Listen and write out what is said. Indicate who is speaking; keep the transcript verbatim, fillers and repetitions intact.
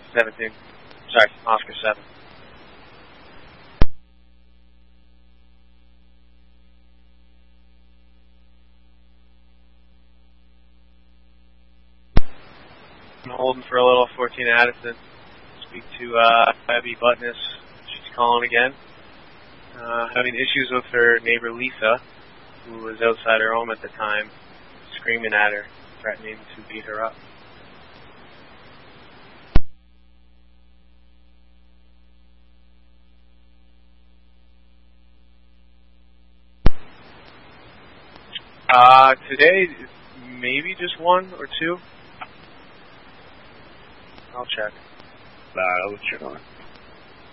Speaker 1: seventeen. Sorry, Oscar seven. I'm holding for a little, fourteen Addison. Speak to uh, Abby Butness. She's calling again. Uh, having issues with her neighbor Lisa, who was outside her home at the time, screaming at her, threatening to beat her up. Uh, today, maybe just one or two. I'll check.
Speaker 2: Alright, I'll check on it.